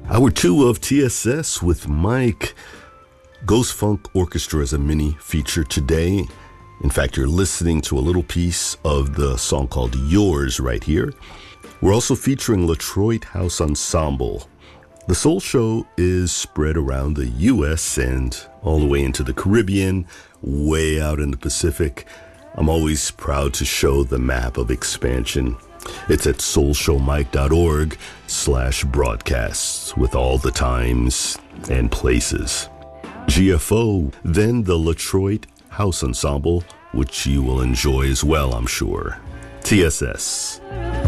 Hour 2 of TSS with Mike. Ghost Funk Orchestra is a mini feature today. In fact, you're listening to a little piece of the song called Yours right here. We're also featuring Latroit House Ensemble. The Soul Show is spread around the U.S. and all the way into the Caribbean, way out in the Pacific. I'm always proud to show the map of expansion. It's at soulshowmike.org/broadcasts with all the times and places. GFO, then the Latroit House Ensemble, which you will enjoy as well, I'm sure. TSS.